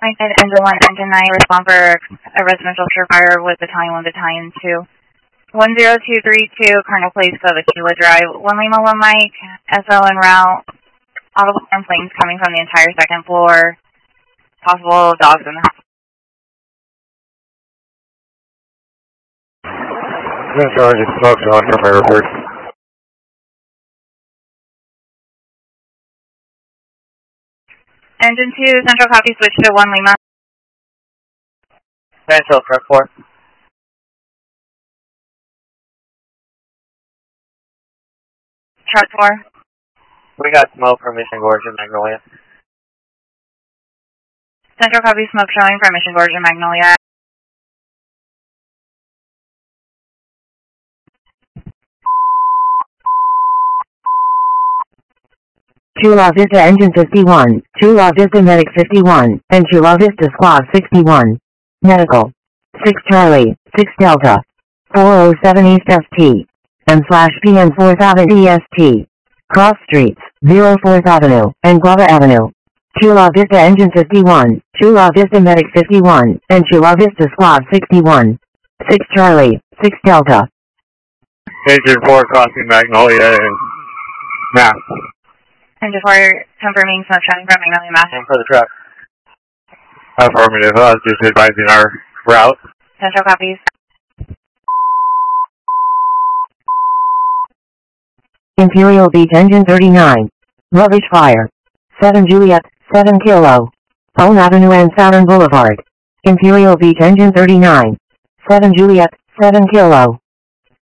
I said engine 1, engine 9, respond for a residential structure fire with battalion 1, battalion 2. 10232, Colonel Place of Aquila Drive. 1 Lima 1 Mike, SO en route. Audible and flames coming from the entire second floor. Possible dogs in the house. Sergeant Smoke on from my report. Engine 2, Central copy, switch to 1 Lima. Central, truck 4. Truck 4. We got smoke from Mission Gorge and Magnolia. Central copy, smoke showing from Mission Gorge and Magnolia. Chula Vista Engine 51, Chula Vista Medic 51, and Chula Vista Squad 61. Medical. 6 Charlie, 6 Delta. 407 East ST. M/PM 4th Avenue EST. Cross Streets, 04th Avenue, and Guava Avenue. Chula Vista Engine 51, Chula Vista Medic 51, and Chula Vista Squad 61. 6 Charlie, 6 Delta. Engine 4 crossing Magnolia and Mass. Engine 4, confirming smoke showing from Magnolia Mass. And for the truck. Affirmative. Just advising our route. Central copies. Imperial Beach Engine 39. Rubbish fire. 7 Juliet, 7 Kilo. Pone Avenue and Saturn Boulevard. Imperial Beach Engine 39. 7 Juliet, 7 Kilo.